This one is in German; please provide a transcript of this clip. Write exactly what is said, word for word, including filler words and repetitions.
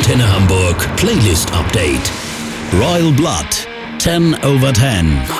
Antenne Hamburg Playlist Update. Royal Blood, ten over ten.